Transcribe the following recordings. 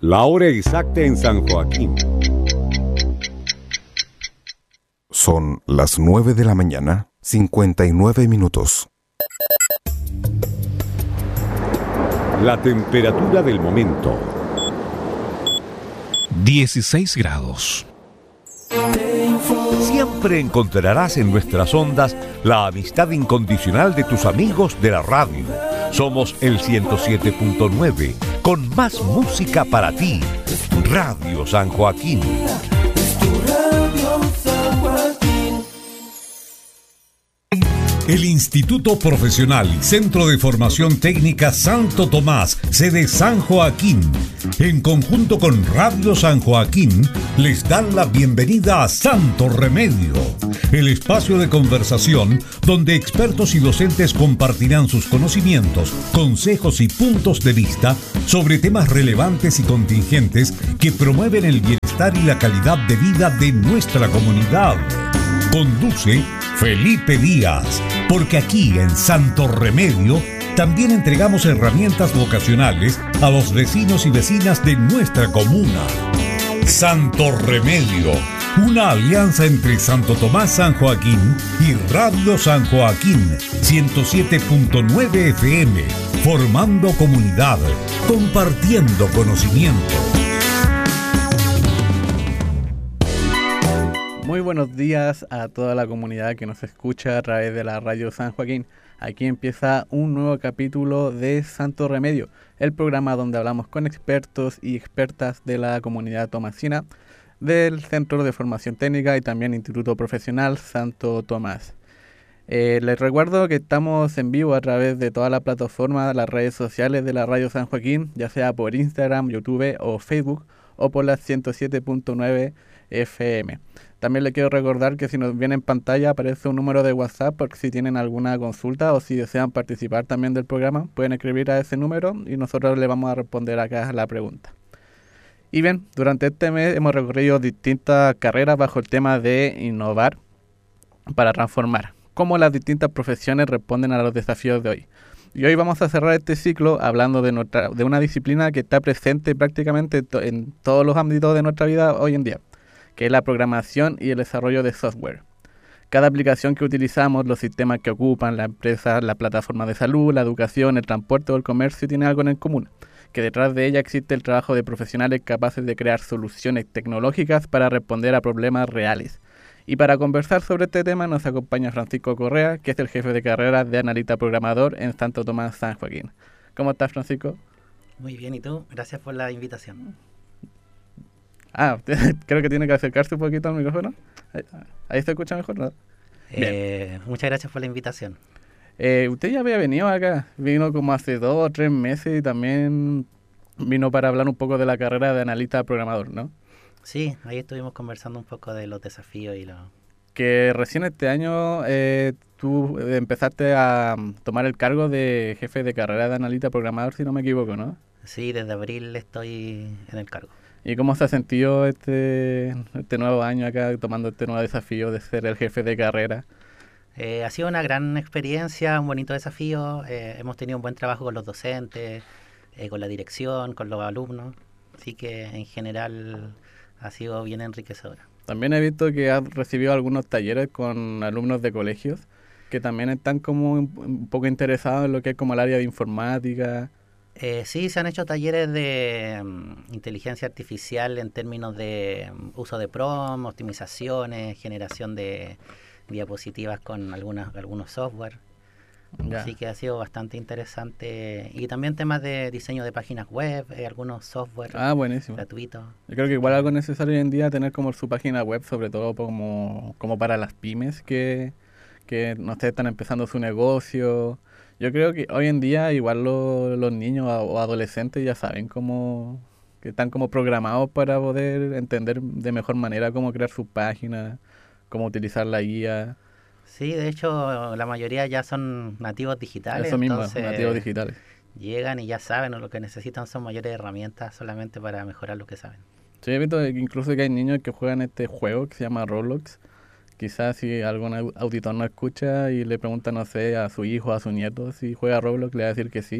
La hora exacta en San Joaquín. Son las 9 de la mañana, 59 minutos. La temperatura del momento. 16 grados. Siempre encontrarás en nuestras ondas la amistad incondicional de tus amigos de la radio. Somos el 107.9, con más música para ti. Radio San Joaquín. El Instituto Profesional y Centro de Formación Técnica Santo Tomás, sede San Joaquín, en conjunto con Radio San Joaquín, les dan la bienvenida a Santo Remedio, el espacio de conversación donde expertos y docentes compartirán sus conocimientos, consejos y puntos de vista sobre temas relevantes y contingentes que promueven el bienestar y la calidad de vida de nuestra comunidad. Conduce Felipe Díaz, porque aquí en Santo Remedio también entregamos herramientas vocacionales a los vecinos y vecinas de nuestra comuna. Santo Remedio, una alianza entre Santo Tomás San Joaquín y Radio San Joaquín, 107.9 FM, formando comunidad, compartiendo conocimiento. Muy buenos días a toda la comunidad que nos escucha a través de la Radio San Joaquín. Aquí empieza un nuevo capítulo de Santo Remedio, el programa donde hablamos con expertos y expertas de la comunidad tomasina, del Centro de Formación Técnica y también Instituto Profesional Santo Tomás. Les recuerdo que estamos en vivo a través de toda la plataforma, las redes sociales de la Radio San Joaquín, ya sea por Instagram, YouTube o Facebook, o por las 107.9 FM. También les quiero recordar que si nos viene en pantalla aparece un número de WhatsApp, porque si tienen alguna consulta o si desean participar también del programa, pueden escribir a ese número y nosotros les vamos a responder acá la pregunta. Y bien, durante este mes hemos recorrido distintas carreras bajo el tema de innovar para transformar, cómo las distintas profesiones responden a los desafíos de hoy. Y hoy vamos a cerrar este ciclo hablando de una disciplina que está presente prácticamente en todos los ámbitos de nuestra vida hoy en día, que es la programación y el desarrollo de software. Cada aplicación que utilizamos, los sistemas que ocupan, la empresa, la plataforma de salud, la educación, el transporte o el comercio tienen algo en común, que detrás de ella existe el trabajo de profesionales capaces de crear soluciones tecnológicas para responder a problemas reales. Y para conversar sobre este tema nos acompaña Francisco Correa, que es el jefe de carrera de analista programador en Santo Tomás San Joaquín. ¿Cómo estás, Francisco? Muy bien, ¿y tú? Gracias por la invitación. Creo que tiene que acercarse un poquito al micrófono. ¿Ahí se escucha mejor, no? Muchas gracias por la invitación. Usted ya había venido acá, vino como hace 2 o 3 meses y también vino para hablar un poco de la carrera de analista programador, ¿no? Sí, ahí estuvimos conversando un poco de los desafíos y Que recién este año tú empezaste a tomar el cargo de jefe de carrera de analista programador, si no me equivoco, ¿no? Sí, desde abril estoy en el cargo. ¿Y cómo se ha sentido este nuevo año acá, tomando este nuevo desafío de ser el jefe de carrera? Ha sido una gran experiencia, un bonito desafío. Hemos tenido un buen trabajo con los docentes, con la dirección, con los alumnos. Así que en general ha sido bien enriquecedora. También he visto que has recibido algunos talleres con alumnos de colegios que también están como un poco interesados en lo que es como el área de informática. Sí, se han hecho talleres de inteligencia artificial en términos de uso de prompt, optimizaciones, generación de diapositivas con algunos software. Ya. Así que ha sido bastante interesante. Y también temas de diseño de páginas web, algunos software gratuitos. Yo creo que igual algo necesario hoy en día tener como su página web, sobre todo como para las pymes que no sé, están empezando su negocio. Yo creo que hoy en día igual los niños o adolescentes ya saben que están como programados para poder entender de mejor manera cómo crear sus páginas, cómo utilizar la guía. Sí, de hecho la mayoría ya son nativos digitales. Eso mismo, nativos digitales. Llegan y ya saben, o lo que necesitan son mayores herramientas solamente para mejorar lo que saben. Sí, he visto incluso que hay niños que juegan este juego que se llama Roblox. Quizás si algún auditor no escucha y le pregunta, no sé, a su hijo, a su nieto si juega Roblox, le va a decir que sí.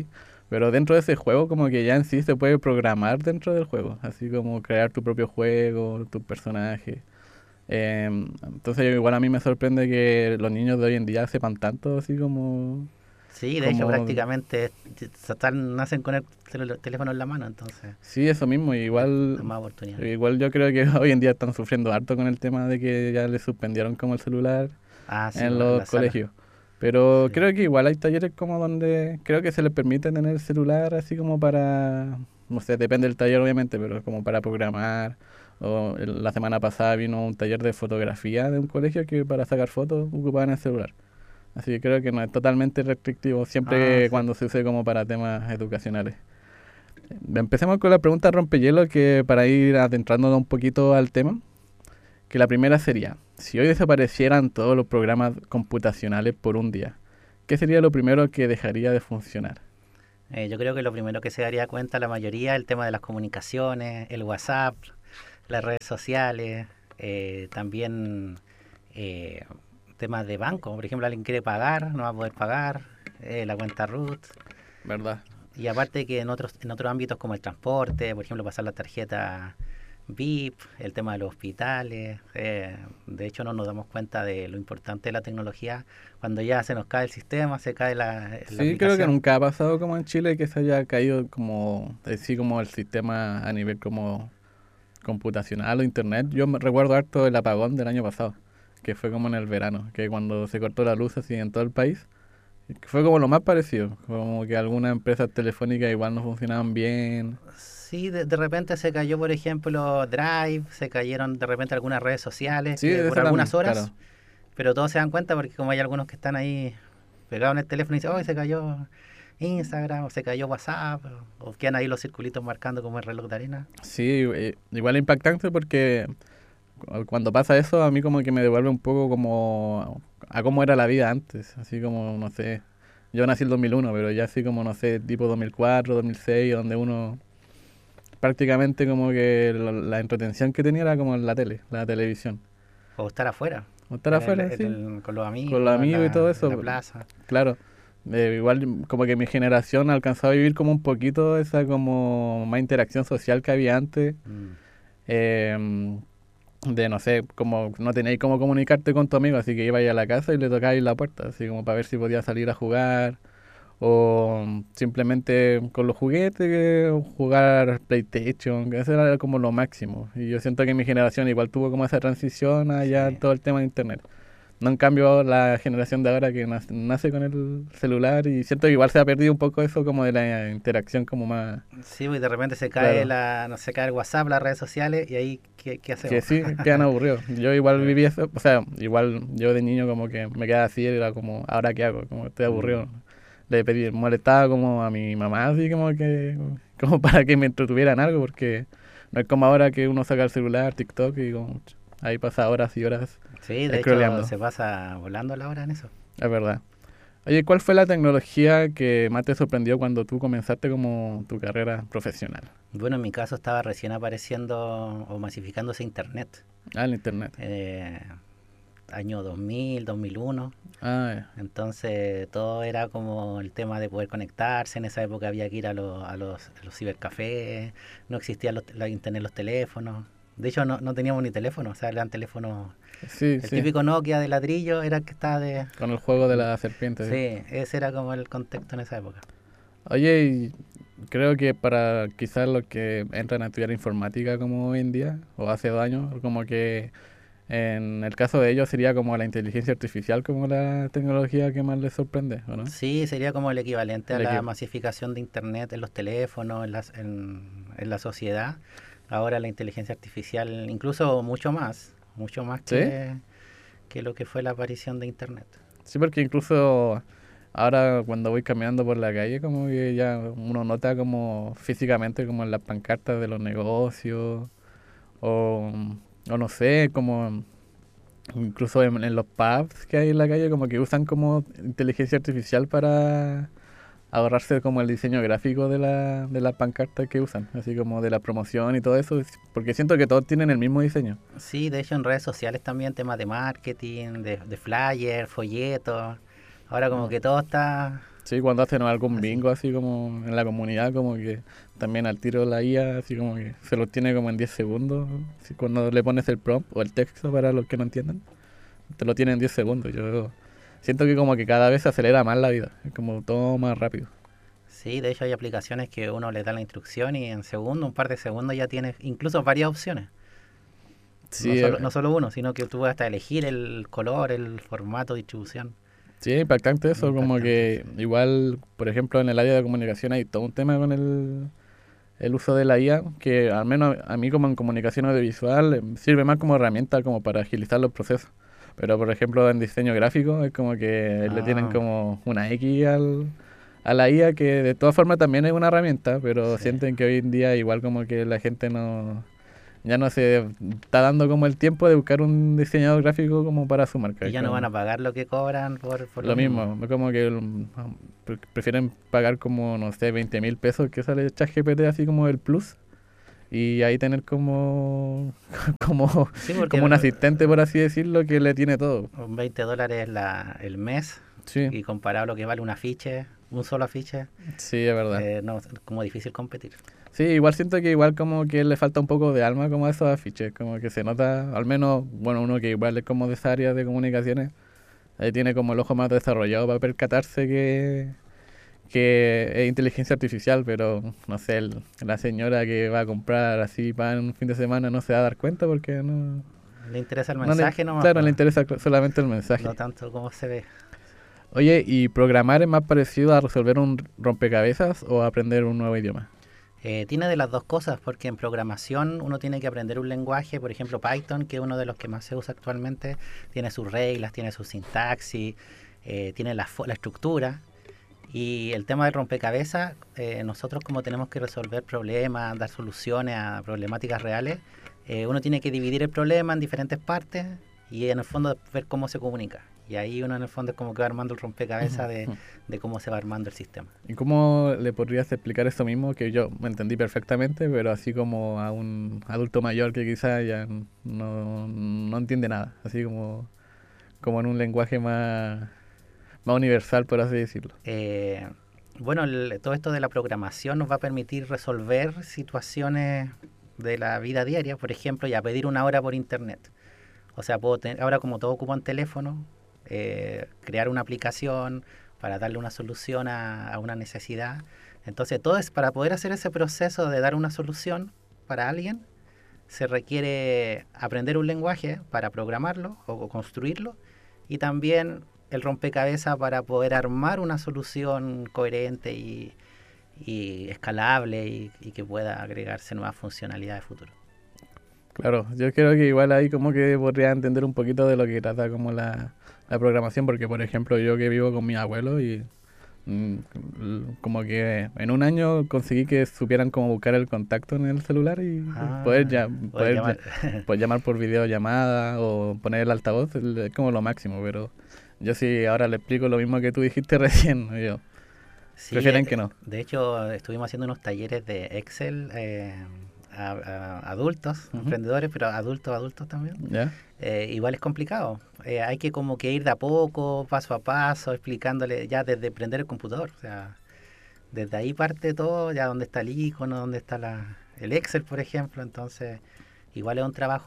Pero dentro de ese juego como que ya en sí se puede programar dentro del juego, así como crear tu propio juego, tu personaje. Entonces igual a mí me sorprende que los niños de hoy en día sepan tanto así como... Sí, de hecho como... prácticamente nacen con el teléfono en la mano, entonces Sí, eso mismo, igual, más oportunidad. igual yo creo que hoy en día están sufriendo harto con el tema de que ya les suspendieron como el celular Sí, en en los la sala. colegios. Pero Sí. creo que igual hay talleres como donde creo que se les permite tener el celular así como para, no sé, depende del taller obviamente, pero como para programar. La semana pasada vino un taller de fotografía de un colegio que para sacar fotos ocupaban el celular. Así que creo que no es totalmente restrictivo, siempre Sí. cuando se use como para temas educacionales. Empecemos con la pregunta rompehielo, que para ir adentrándonos un poquito al tema, que la primera sería, si hoy desaparecieran todos los programas computacionales por un día, ¿qué sería lo primero que dejaría de funcionar? Yo creo que lo primero que se daría cuenta la mayoría, el tema de las comunicaciones, el WhatsApp, las redes sociales, también temas de banco. Por ejemplo, alguien quiere pagar, no va a poder pagar, la cuenta RUT. ¿Verdad? Y aparte que en otros ámbitos como el transporte, por ejemplo, pasar la tarjeta VIP, el tema de los hospitales. De hecho, no nos damos cuenta de lo importante de la tecnología cuando ya se nos cae el sistema, se cae la Sí, aplicación. creo que nunca ha pasado como en Chile que se haya caído como, así como el sistema a nivel como computacional o internet. Yo me recuerdo harto el apagón del año pasado, que fue como en el verano, que cuando se cortó la luz así en todo el país, que fue como lo más parecido, como que algunas empresas telefónicas igual no funcionaban bien. Sí, de repente se cayó, por ejemplo, Drive, se cayeron de repente algunas redes sociales Sí, por eso algunas también, horas, claro. pero todos se dan cuenta porque como hay algunos que están ahí pegados en el teléfono y dicen, oh, se cayó Instagram, o se cayó WhatsApp, o quedan ahí los circulitos marcando como el reloj de arena. Sí, igual es impactante porque cuando pasa eso a mí como que me devuelve un poco como a cómo era la vida antes, así como, no sé, yo nací en el 2001, pero ya así como, no sé, tipo 2004, 2006, donde uno prácticamente como que la entretención que tenía era como en la tele, la televisión. O estar afuera, O estar afuera, sí, con los amigos, con los amigos y todo en eso, la plaza. claro. Igual como que mi generación alcanzó a vivir como un poquito esa como más interacción social que había antes. Eh, de no sé, como no tenéis cómo comunicarte con tu amigo, así que ibais a la casa y le tocabais la puerta, así como para ver si podía salir a jugar, o simplemente con los juguetes, jugar PlayStation, que eso era como lo máximo. Y yo siento que mi generación igual tuvo como esa transición allá Sí. todo el tema de internet. No en cambio la generación de ahora que nace con el celular, y siento que igual se ha perdido un poco eso como de la interacción como más... Sí, pues de repente se cae Claro. no se cae el WhatsApp, las redes sociales, y ahí, ¿qué Que hacemos? sí, quedan aburridos. Yo igual viví eso, o sea, igual yo de niño como que me quedaba así, era como, ¿ahora qué hago? Como estoy aburrido. Le pedí, molestaba como a mi mamá, así como para que me entretuviera en algo, porque no es como ahora que uno saca el celular, TikTok, y como, ahí pasa horas y horas Sí, de hecho scrolleando. se pasa volando la hora en eso. Es verdad. Oye, ¿cuál fue la tecnología que más te sorprendió cuando tú comenzaste como tu carrera profesional? Bueno, en mi caso estaba recién apareciendo o masificándose Internet. El internet. Año 2000, 2001. Ya. Entonces todo era como el tema de poder conectarse. En esa época había que ir a los cibercafés, no existía la internet en los teléfonos. De hecho no teníamos ni teléfono, o sea, eran teléfonos. Sí, El sí. típico Nokia de ladrillo era el que estaba de... Con el juego de la serpiente. Sí, ese era como el contexto en esa época. Oye, y creo que para quizás los que entran a estudiar informática como hoy en día, o hace 2 años, como que en el caso de ellos sería como la inteligencia artificial como la tecnología que más les sorprende, ¿o no? Sí, sería como el equivalente a El la equi- masificación de Internet en los teléfonos, en la sociedad. Ahora la inteligencia artificial, incluso mucho más ¿Sí? que lo que fue la aparición de Internet. Sí, porque incluso ahora cuando voy caminando por la calle, como que ya uno nota como físicamente como en las pancartas de los negocios, o, o no sé, como incluso en los pubs que hay en la calle, como que usan como inteligencia artificial para ahorrarse como el diseño gráfico de la pancarta que usan, así como de la promoción y todo eso, porque siento que todos tienen el mismo diseño. Sí, de hecho en redes sociales también temas de marketing, de flyer, folletos. Ahora como que todo está Sí, cuando hacen algún Así. bingo así como en la comunidad, como que también al tiro la IA, así como que se lo tiene como en 10 segundos. Así cuando le pones el prompt o el texto para los que no entiendan, te lo tiene en 10 segundos. Yo siento que como que cada vez se acelera más la vida, es como todo más rápido. Sí, de hecho hay aplicaciones que uno le da la instrucción y en segundo, un par de segundos ya tienes incluso varias opciones. Sí, No solo uno, sino que tú puedes hasta elegir el color, el formato, distribución. sí, es impactante eso, Muy como que impactante, sí. igual, por ejemplo, en el área de comunicación hay todo un tema con el uso de la IA, que al menos a mí como en comunicación audiovisual sirve más como herramienta como para agilizar los procesos. Pero por ejemplo en diseño gráfico es como que le tienen Ah, como una X a la IA que de todas formas también es una herramienta, pero sí. sienten que hoy en día igual como que la gente ya no se está dando como el tiempo de buscar un diseñador gráfico como para su marca. Y Es ya no van como a pagar lo que cobran por lo lo mismo. mismo, es como que prefieren pagar como, no sé, 20.000 pesos que sale ChatGPT así como el Plus y ahí tener como, como, Sí, porque como un asistente, por así decirlo, que le tiene todo. $20 el mes Sí, y comparado a lo que vale un afiche, un solo afiche, sí, es verdad. no, es como difícil competir. Sí, igual siento que igual como que le falta un poco de alma como a esos afiches, como que se nota, al menos, bueno, uno que igual es como de esa área de comunicaciones, ahí tiene como el ojo más desarrollado para percatarse que es inteligencia artificial, pero no sé, la señora que va a comprar así pan un fin de semana no se va a dar cuenta porque Le interesa el no mensaje nomás, claro, le pues, interesa solamente el mensaje. no tanto como se ve. Oye, ¿y programar es más parecido a resolver un rompecabezas o a aprender un nuevo idioma? Tiene de las dos cosas, porque en programación uno tiene que aprender un lenguaje, por ejemplo Python, que es uno de los que más se usa actualmente, tiene sus reglas, tiene su sintaxis, tiene la estructura. Y el tema del rompecabezas, nosotros como tenemos que resolver problemas, dar soluciones a problemáticas reales, uno tiene que dividir el problema en diferentes partes y en el fondo ver cómo se comunica. Y ahí uno en el fondo es como que va armando el rompecabezas de cómo se va armando el sistema. ¿Y cómo le podrías explicar esto mismo que yo me entendí perfectamente, pero así como a un adulto mayor que quizá ya no entiende nada, así como en un lenguaje más universal, por así decirlo? Bueno, todo esto de la programación nos va a permitir resolver situaciones de la vida diaria, por ejemplo, ya pedir una hora por internet. O sea, puedo tener, ahora como todo ocupa un teléfono, crear una aplicación para darle una solución a una necesidad. Entonces, todo es para poder hacer ese proceso de dar una solución para alguien, se requiere aprender un lenguaje para programarlo o construirlo y también el rompecabezas para poder armar una solución coherente y escalable y que pueda agregarse nuevas funcionalidades futuro. Claro, yo creo que igual ahí como que podría entender un poquito de lo que trata como la programación, porque por ejemplo yo que vivo con mi abuelo y mm, como que en un año conseguí que supieran cómo buscar el contacto en el celular y Poder llamar. poder llamar por videollamada o poner el altavoz, es como lo máximo, pero yo sí ahora le explico lo mismo que tú dijiste recién, yo, Sí, prefieren que no. de hecho estuvimos haciendo unos talleres de Excel a adultos, Ujú. emprendedores, pero adultos también. ¿Ya? Igual es complicado. Hay que como que ir de a poco, paso a paso, explicándole ya desde prender el computador. O sea, desde ahí parte todo, ya donde está el icono, donde está el Excel, por ejemplo. Entonces, igual es un trabajo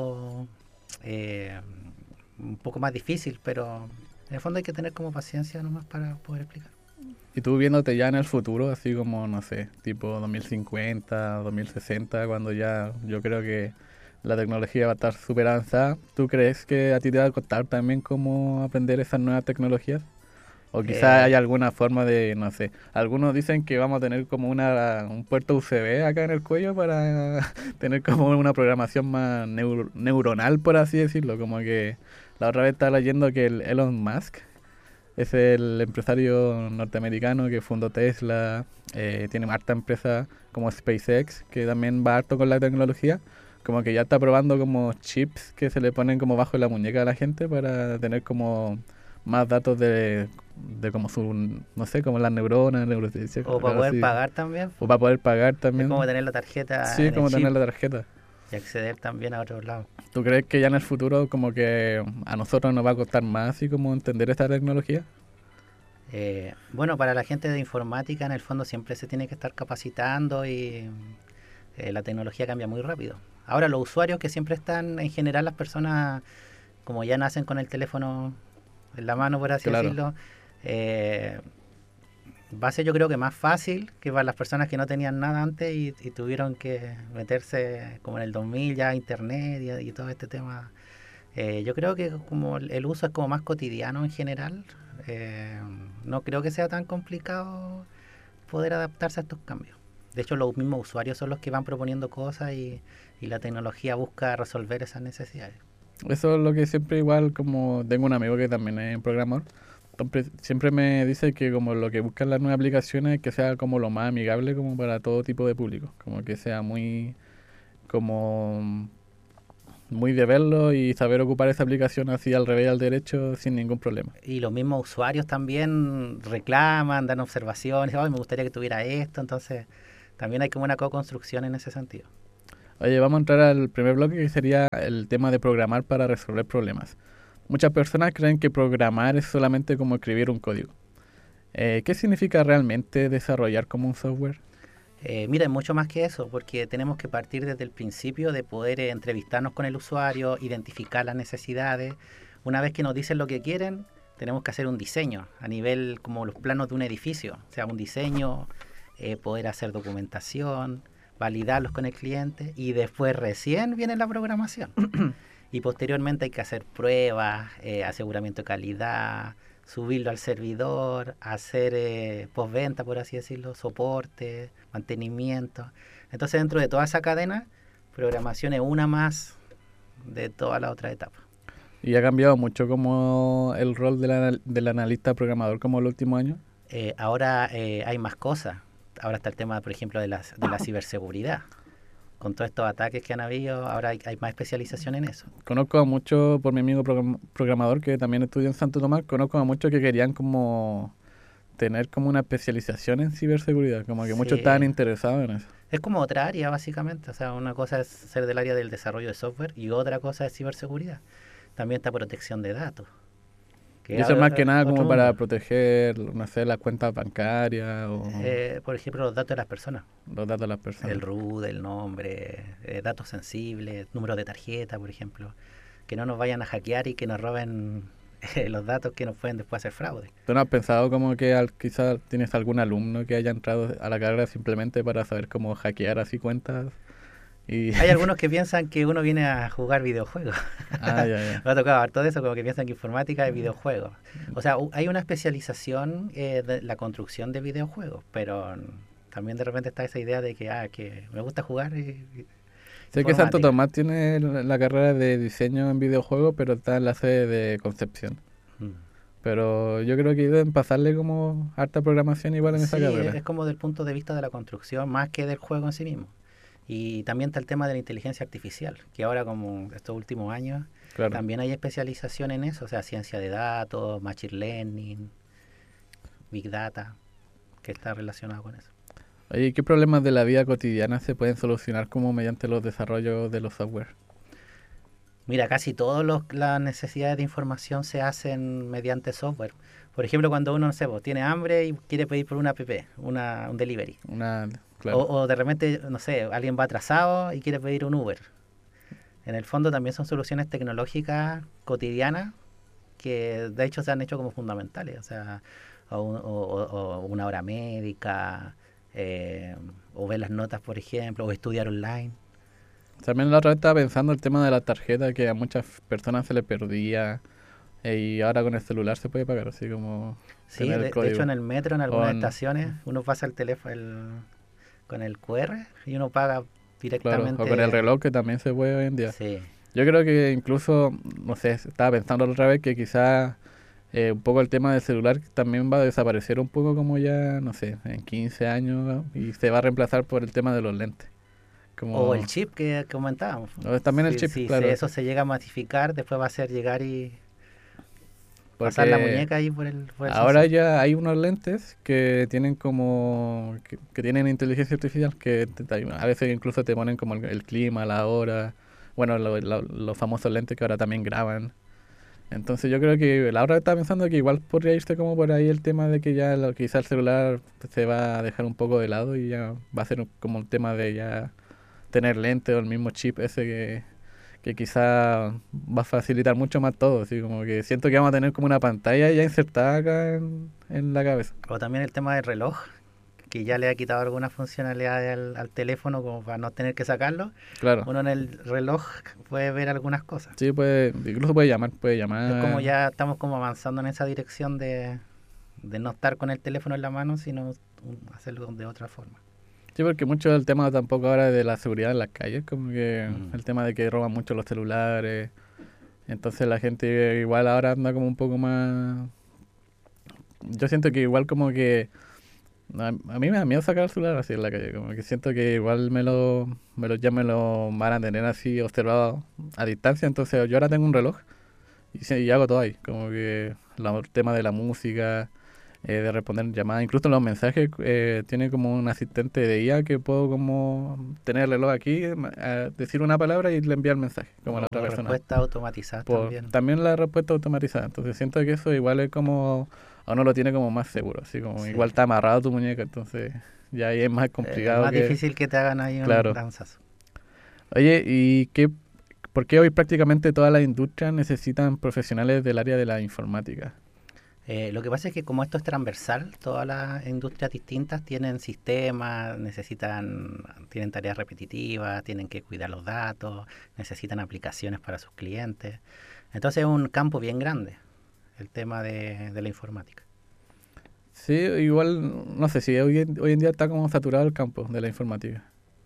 un poco más difícil, pero en el fondo hay que tener como paciencia nomás para poder explicar. Y tú viéndote ya en el futuro, así como, no sé, tipo 2050, 2060, cuando ya yo creo que la tecnología va a estar súper avanzada, ¿tú crees que a ti te va a costar también cómo aprender esas nuevas tecnologías? O quizás hay Eh, alguna forma de, no sé, algunos dicen que vamos a tener como un puerto USB acá en el cuello para tener como una programación más neuronal, por así decirlo, como que la otra vez estaba leyendo que el Elon Musk es el empresario norteamericano que fundó Tesla, tiene harta empresa como SpaceX, que también va harto con la tecnología, como que ya está probando como chips que se le ponen como bajo la muñeca a la gente para tener como más datos de como su, no sé, como las neuronas, neurociencia, o para algo poder así. pagar también. O para poder pagar Es también. como tener la tarjeta Sí, en el como tener chip la tarjeta. y acceder también a otros lados. ¿Tú crees que ya en el futuro como que a nosotros nos va a costar más así como entender esta tecnología? Bueno, para la gente de informática en el fondo siempre se tiene que estar capacitando y la tecnología cambia muy rápido. Ahora los usuarios que siempre están, en general las personas como ya nacen con el teléfono en la mano, por así decirlo, va a ser yo creo que más fácil que para las personas que no tenían nada antes y tuvieron que meterse como en el 2000 ya a internet y todo este tema. Yo creo que como el uso es como más cotidiano en general, no creo que sea tan complicado poder adaptarse a estos cambios. De hecho, los mismos usuarios son los que van proponiendo cosas y la tecnología busca resolver esas necesidades. Eso es lo que siempre igual, como tengo un amigo que también es programador, siempre me dice que como lo que buscan las nuevas aplicaciones es que sea como lo más amigable como para todo tipo de público, como que sea muy de verlo y saber ocupar esa aplicación así al revés y al derecho sin ningún problema. Y los mismos usuarios también reclaman, dan observaciones, me gustaría que tuviera esto, entonces también hay como una co-construcción en ese sentido. Oye, vamos a entrar al primer bloque, que sería el tema de programar para resolver problemas. Muchas personas creen que programar es solamente como escribir un código. ¿Qué significa realmente desarrollar como un software? Mira, es mucho más que eso, porque tenemos que partir desde el principio de poder entrevistarnos con el usuario, identificar las necesidades. Una vez que nos dicen lo que quieren, tenemos que hacer un diseño a nivel como los planos de un edificio, o sea, un diseño, poder hacer documentación, validarlos con el cliente y después recién viene la programación. Y posteriormente hay que hacer pruebas, aseguramiento de calidad, subirlo al servidor, hacer postventa, por así decirlo, soporte, mantenimiento. Entonces, dentro de toda esa cadena, programación es una más de toda la otra etapa. ¿Y ha cambiado mucho como el rol del analista programador como el último año? Ahora hay más cosas. Ahora está el tema, por ejemplo, de la ciberseguridad. Con todos estos ataques que han habido, ahora hay más especialización en eso. Conozco a muchos, por mi amigo programador que también estudia en Santo Tomás, conozco a muchos que querían como tener como una especialización en ciberseguridad, como que sí, muchos estaban interesados en eso. Es como otra área, básicamente. O sea, una cosa es ser del área del desarrollo de software y otra cosa es ciberseguridad. También está protección de datos. Y eso es más que nada como para proteger, no sé, las cuentas bancarias o... por ejemplo, los datos de las personas. Los datos de las personas. El RUT, el nombre, datos sensibles, números de tarjeta, por ejemplo. Que no nos vayan a hackear y que nos roben los datos que nos pueden después hacer fraude. ¿Tú no has pensado como que quizás tienes algún alumno que haya entrado a la carrera simplemente para saber cómo hackear así cuentas? Hay algunos que piensan que uno viene a jugar videojuegos. Ya. Me ha tocado harto de eso, como que piensan que informática es videojuegos. O sea, hay una especialización de la construcción de videojuegos, pero también de repente está esa idea de que me gusta jugar sé que Santo Tomás tiene la carrera de diseño en videojuegos, pero está en la sede de Concepción. Pero yo creo que deben pasarle como harta programación igual en esa carrera. Es como del punto de vista de la construcción más que del juego en sí mismo. Y también está el tema de la inteligencia artificial, que ahora como estos últimos años también hay especialización en eso, o sea, ciencia de datos, machine learning, big data, que está relacionado con eso. Oye, ¿qué problemas de la vida cotidiana se pueden solucionar como mediante los desarrollos de los software? Mira, casi todas las necesidades de información se hacen mediante software. Por ejemplo, cuando uno, no sé, tiene hambre y quiere pedir por una app, un delivery. Claro. O de repente, no sé, alguien va atrasado y quiere pedir un Uber. En el fondo también son soluciones tecnológicas cotidianas que de hecho se han hecho como fundamentales. O sea, o una hora médica, o ver las notas, por ejemplo, o estudiar online. También la otra vez estaba pensando el tema de la tarjeta, que a muchas personas se les perdía y ahora con el celular se puede pagar, así como... Sí, de hecho en el metro, en algunas estaciones, uno pasa el teléfono con el QR y uno paga directamente. Claro, o con el reloj, que también se puede hoy en día. Sí. Yo creo que incluso, no sé, estaba pensando la otra vez que quizás un poco el tema del celular también va a desaparecer un poco como ya, no sé, en 15 años y se va a reemplazar por el tema de los lentes. O el chip que comentábamos. También el chip, claro. Si eso se llega a masificar, después va a ser llegar y pasar la muñeca ahí por el ahora sensor. Ya hay unos lentes que tienen como que tienen inteligencia artificial, que a veces incluso te ponen como el clima, la hora, bueno, los famosos lentes que ahora también graban. Entonces yo creo que la otra estaba pensando que igual podría irse como por ahí el tema de que ya quizá el celular se va a dejar un poco de lado y ya va a ser como un tema de ya tener lente o el mismo chip ese que quizá va a facilitar mucho más todo, así como que siento que vamos a tener como una pantalla ya insertada acá en la cabeza. O también el tema del reloj, que ya le ha quitado algunas funcionalidades al teléfono como para no tener que sacarlo. Claro. Uno en el reloj puede ver algunas cosas. Sí, incluso puede llamar. Es como ya estamos como avanzando en esa dirección de no estar con el teléfono en la mano, sino hacerlo de otra forma. Sí, porque mucho del tema tampoco ahora de la seguridad en las calles, como que el tema de que roban mucho los celulares, entonces la gente igual ahora anda como un poco más... Yo siento que igual como que... A mí me da miedo sacar el celular así en la calle, como que siento que igual ya me lo van a tener así observado a distancia, entonces yo ahora tengo un reloj y hago todo ahí, como que el tema de la música... de responder llamadas, incluso los mensajes tiene como un asistente de IA que puedo como tener el reloj aquí, decir una palabra y le enviar el mensaje, como a la otra persona. Respuesta automatizada también. También la respuesta automatizada, entonces siento que eso igual es como, a uno lo tiene como más seguro, así como sí. Igual está amarrado tu muñeca, entonces ya ahí es más complicado. Es más difícil que te hagan ahí un lanzazo. Oye, ¿y por qué hoy prácticamente todas las industrias necesitan profesionales del área de la informática? Lo que pasa es que como esto es transversal, todas las industrias distintas tienen sistemas, tienen tareas repetitivas, tienen que cuidar los datos, necesitan aplicaciones para sus clientes. Entonces es un campo bien grande el tema de la informática. Sí, igual, no sé si hoy en día está como saturado el campo de la informática.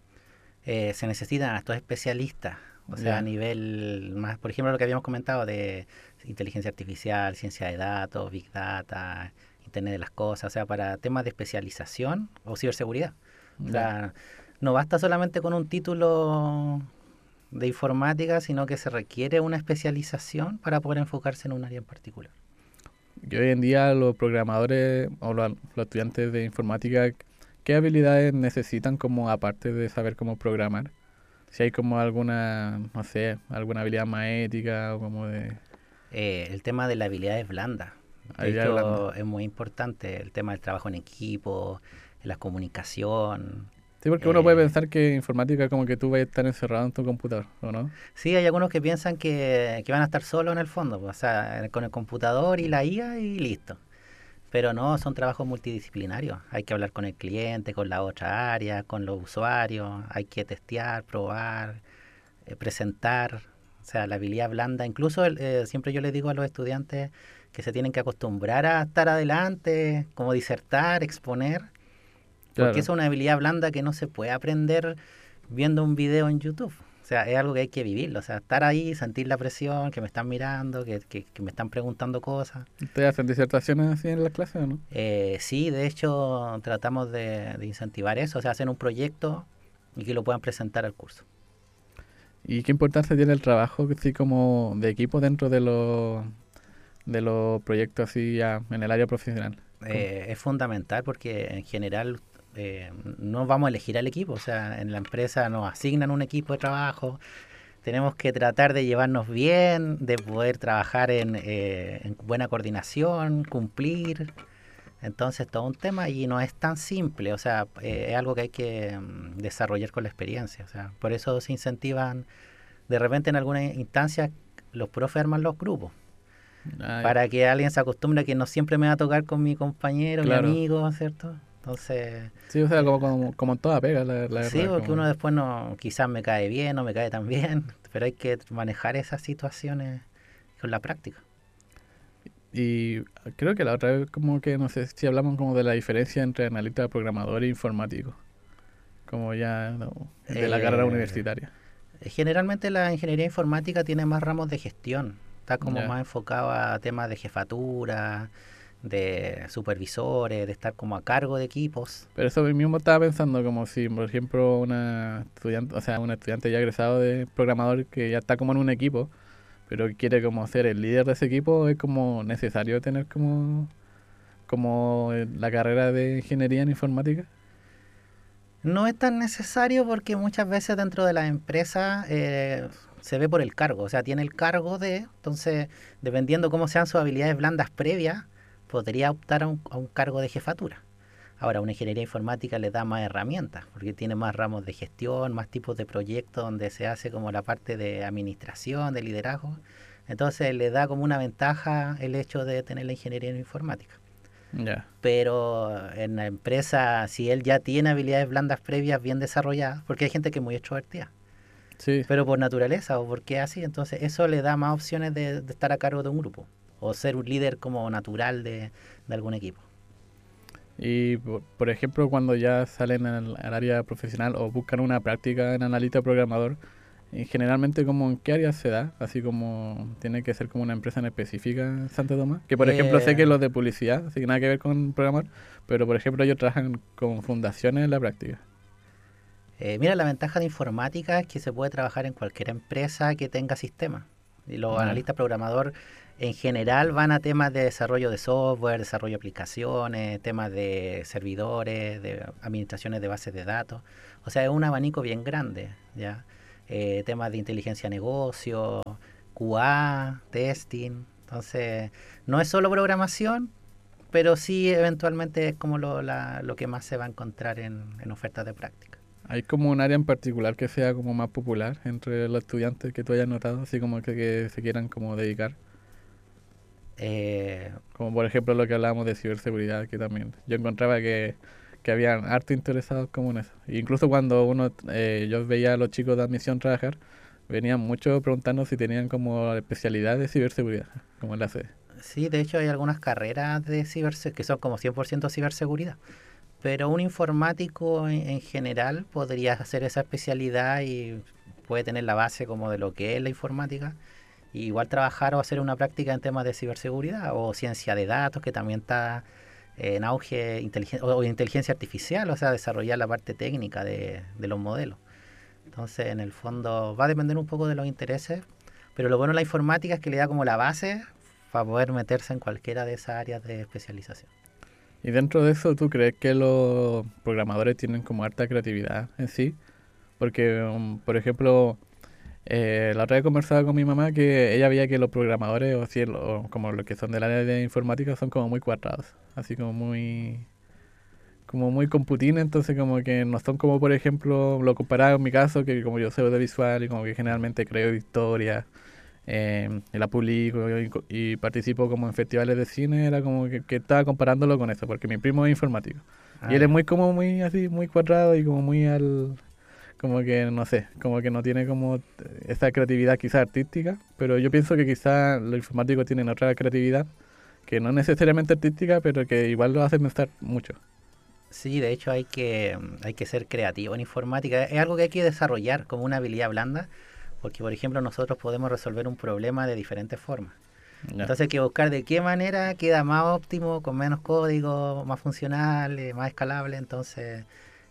Se necesitan a estos especialistas, o sea, a nivel más, por ejemplo, lo que habíamos comentado de inteligencia artificial, ciencia de datos, big data, internet de las cosas, o sea, para temas de especialización o ciberseguridad. O sea, no basta solamente con un título de informática, sino que se requiere una especialización para poder enfocarse en un área en particular. Y hoy en día los programadores o los estudiantes de informática, ¿qué habilidades necesitan como aparte de saber cómo programar? Si hay como alguna, no sé, alguna habilidad más ética o como de... el tema de la habilidad es blanda. De hecho, es muy importante el tema del trabajo en equipo, la comunicación. Sí, porque uno puede pensar que informática como que tú vas a estar encerrado en tu computador, ¿o no? Sí, hay algunos que piensan que van a estar solos en el fondo, o sea, con el computador y la IA y listo. Pero no, son trabajos multidisciplinarios. Hay que hablar con el cliente, con la otra área, con los usuarios. Hay que testear, probar, presentar. O sea, la habilidad blanda. Incluso siempre yo les digo a los estudiantes que se tienen que acostumbrar a estar adelante, como disertar, exponer. Porque claro, es una habilidad blanda que no se puede aprender viendo un video en YouTube. O sea, es algo que hay que vivirlo. O sea, estar ahí, sentir la presión, que me están mirando, que me están preguntando cosas. ¿Ustedes hacen disertaciones así en las clases o no? Sí, de hecho, tratamos de incentivar eso. O sea, hacer un proyecto y que lo puedan presentar al curso. ¿Y qué importancia tiene el trabajo así como de equipo dentro de los proyectos así ya en el área profesional? Es fundamental porque en general no vamos a elegir al equipo, o sea, en la empresa nos asignan un equipo de trabajo, tenemos que tratar de llevarnos bien, de poder trabajar en buena coordinación, cumplir, entonces todo un tema y no es tan simple, o sea, es algo que hay que desarrollar con la experiencia, o sea, por eso se incentivan, de repente en algunas instancias los profes arman los grupos. Para que alguien se acostumbre a que no siempre me va a tocar con mi compañero, claro, mi amigo, ¿cierto? Entonces... Sí, o sea, como en toda pega, la sí, verdad. porque uno después quizás me cae bien, no me cae tan bien, pero hay que manejar esas situaciones con la práctica. Y creo que la otra vez como que, no sé si hablamos como de la diferencia entre analista, programador e informático, como ya de la carrera universitaria. Generalmente la ingeniería informática tiene más ramos de gestión. Está como más enfocado a temas de jefatura, de supervisores, de estar como a cargo de equipos. Pero eso mismo estaba pensando como si, por ejemplo, un estudiante ya egresado de programador que ya está como en un equipo, pero quiere como ser el líder de ese equipo, es como necesario tener como la carrera de ingeniería en informática. No es tan necesario porque muchas veces dentro de las empresas se ve por el cargo, o sea, tiene el cargo de, entonces, dependiendo cómo sean sus habilidades blandas previas, podría optar a un cargo de jefatura. Ahora, una ingeniería informática le da más herramientas, porque tiene más ramos de gestión, más tipos de proyectos donde se hace como la parte de administración, de liderazgo. Entonces le da como una ventaja el hecho de tener la ingeniería informática. Ya. Pero en la empresa, si él ya tiene habilidades blandas previas bien desarrolladas, porque hay gente que es muy extrovertida, Sí. pero por naturaleza o porque así, entonces eso le da más opciones de estar a cargo de un grupo o ser un líder como natural de algún equipo. Y, por ejemplo, cuando ya salen al área profesional o buscan una práctica en analista programador, generalmente, como ¿en qué área se da? Así como tiene que ser como una empresa en específica en Santo Tomás. Que, por ejemplo, sé que los de publicidad, así que nada que ver con programar, pero, por ejemplo, ellos trabajan con fundaciones en la práctica. Mira, la ventaja de informática es que se puede trabajar en cualquier empresa que tenga sistemas. Y los analistas programador en general van a temas de desarrollo de software, desarrollo de aplicaciones, temas de servidores, de administraciones de bases de datos. O sea, es un abanico bien grande, ¿ya? Temas de inteligencia de negocio, QA, testing. Entonces, no es solo programación, pero sí eventualmente es como lo que más se va a encontrar en ofertas de práctica. ¿Hay como un área en particular que sea como más popular entre los estudiantes que tú hayas notado, así como que se quieran como dedicar? Como por ejemplo lo que hablábamos de ciberseguridad, que también yo encontraba que habían harto interesados como en eso. Incluso cuando yo veía a los chicos de admisión trabajar, venían muchos preguntando si tenían como especialidad de ciberseguridad, como en la sede. Sí, de hecho hay algunas carreras de ciberseguridad que son como 100% ciberseguridad. Pero un informático en general podría hacer esa especialidad y puede tener la base como de lo que es la informática. Y igual trabajar o hacer una práctica en temas de ciberseguridad o ciencia de datos, que también está en auge, o inteligencia artificial, o sea, desarrollar la parte técnica de los modelos. Entonces, en el fondo, va a depender un poco de los intereses, pero lo bueno de la informática es que le da como la base para poder meterse en cualquiera de esas áreas de especialización. Y dentro de eso, ¿tú crees que los programadores tienen como harta creatividad en sí? Porque, por ejemplo, la otra vez conversaba con mi mamá que ella veía que los programadores, o como los que son del área de informática, son como muy cuadrados, así como muy computines, entonces como que no son como, por ejemplo, lo comparaba en mi caso, que como yo soy audiovisual y como que generalmente creo historias, y la publico y participo como en festivales de cine, era como que estaba comparándolo con eso, porque mi primo es informático. Y él es muy así, muy cuadrado y como muy como que no sé, como que no tiene como esa creatividad quizás artística, pero yo pienso que quizás los informáticos tienen otra creatividad que no necesariamente artística, pero que igual lo hace pensar mucho. Sí, de hecho hay que ser creativo en informática. Es algo que hay que desarrollar como una habilidad blanda, porque por ejemplo nosotros podemos resolver un problema de diferentes formas. Ya. Entonces hay que buscar de qué manera queda más óptimo, con menos código, más funcional, más escalable. Entonces,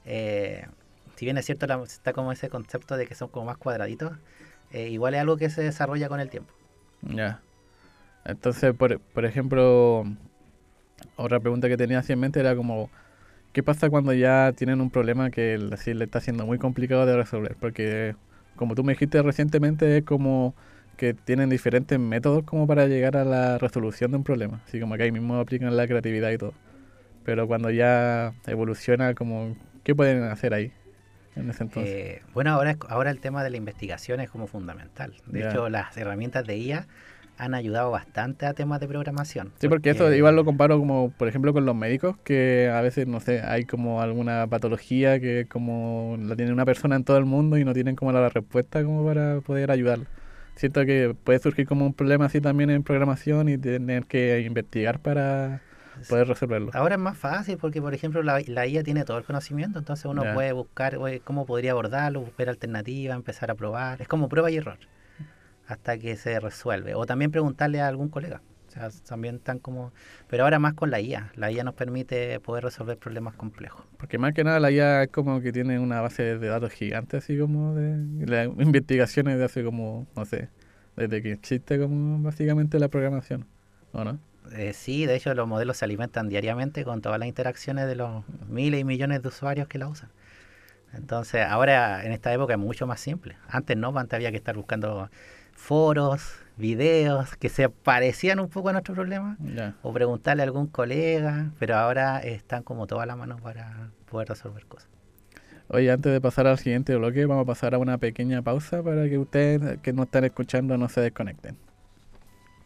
si bien es cierto, está como ese concepto de que son como más cuadraditos, igual es algo que se desarrolla con el tiempo. Ya. Entonces, por ejemplo, otra pregunta que tenía así en mente era como, ¿qué pasa cuando ya tienen un problema que así le está siendo muy complicado de resolver? Porque, como tú me dijiste recientemente, es como que tienen diferentes métodos como para llegar a la resolución de un problema. Así como que ahí mismo aplican la creatividad y todo. Pero cuando ya evoluciona, como, ¿qué pueden hacer ahí en ese entonces? Bueno, ahora el tema de la investigación es como fundamental. De hecho, las herramientas de IA han ayudado bastante a temas de programación. Sí, porque eso igual lo comparo como, por ejemplo, con los médicos, que a veces, no sé, hay como alguna patología que como la tiene una persona en todo el mundo y no tienen como la respuesta como para poder ayudarlo. Siento que puede surgir como un problema así también en programación y tener que investigar para poder resolverlo. Ahora es más fácil porque, por ejemplo, la IA tiene todo el conocimiento, entonces uno puede buscar cómo podría abordarlo, buscar alternativas, empezar a probar. Es como prueba y error hasta que se resuelve. O también preguntarle a algún colega. O sea, también están como... Pero ahora más con la IA. La IA nos permite poder resolver problemas complejos. Porque más que nada la IA es como que tiene una base de datos gigante, así como de las investigaciones de hace como, no sé, desde que existe como básicamente la programación, ¿o no? Sí, de hecho los modelos se alimentan diariamente con todas las interacciones de los miles y millones de usuarios que la usan. Entonces, ahora en esta época es mucho más simple. Antes no, antes había que estar buscando foros, videos que se parecían un poco a nuestro problema, Ya. o preguntarle a algún colega, pero ahora están como todas las manos para poder resolver cosas. Oye, antes de pasar al siguiente bloque, vamos a pasar a una pequeña pausa para que ustedes que no están escuchando no se desconecten.